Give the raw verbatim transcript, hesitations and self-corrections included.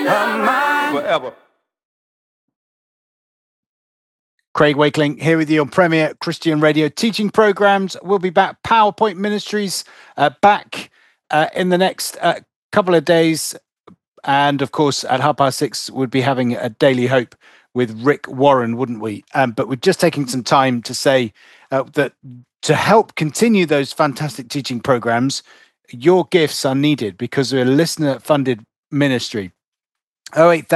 Forever. Craig Wakeling here with you on Premier Christian Radio teaching programs. We'll be back. PowerPoint Ministries uh, back uh, in the next uh, couple of days. And of course, at half past six, we'd be having a Daily Hope with Rick Warren, wouldn't we? Um, but we're just taking some time to say uh, that to help continue those fantastic teaching programs, your gifts are needed because we're a listener-funded ministry. oh eight